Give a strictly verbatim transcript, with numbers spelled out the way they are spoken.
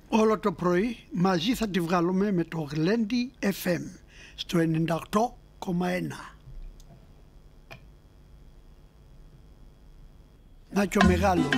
Όλο το πρωί μαζί θα τη βγάλουμε με το Γλέντι εφ εμ στο ενενήντα οκτώ κόμμα ένα. Να και ο μεγάλος.